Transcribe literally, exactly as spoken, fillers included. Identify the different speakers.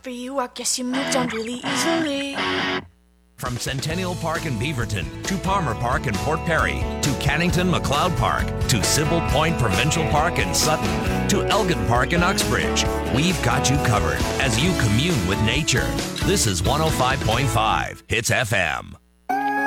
Speaker 1: for you. I guess you moved on really easily.
Speaker 2: From Centennial Park in Beaverton to Palmer Park in Port Perry to Cannington McLeod Park to Sybil Point Provincial Park in Sutton to Elgin Park in Uxbridge, we've got you covered as you commune with nature. This is one oh five point five Hits F M.